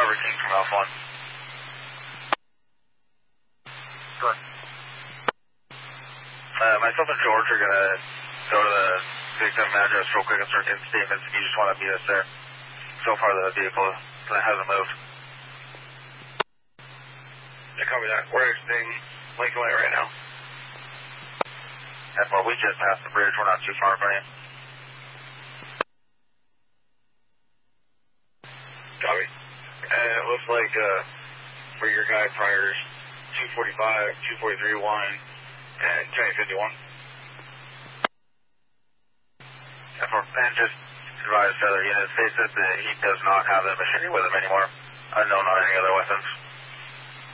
Harvard King from Alpha 1. Sure. Myself and George are going to go to the victim address real quick and start getting statements if you just want to meet us there. So far the vehicle hasn't moved. Yeah, copy that. We're exiting Lincoln Way right now. And we just passed the bridge. We're not too far from you. Copy. And it looks like for your guy priors 245, 243, 1, and 1051. And just advise to other units, they said that he does not have the machinery with him anymore. Unknown on any other weapons.